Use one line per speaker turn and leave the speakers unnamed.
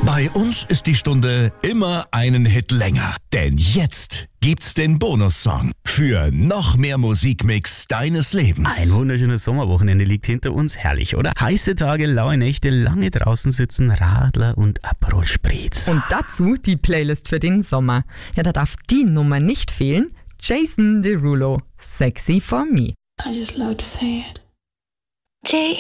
Bei uns ist die Stunde immer einen Hit länger. Denn jetzt gibt's den Bonussong für noch mehr Musikmix deines Lebens.
Ein wunderschönes Sommerwochenende liegt hinter uns. Herrlich, oder? Heiße Tage, laue Nächte, lange draußen sitzen, Radler und Aperol Spritz.
Und dazu die Playlist für den Sommer. Ja, da darf die Nummer nicht fehlen. Jason Derulo, Sexy for Me.
I just love to say it.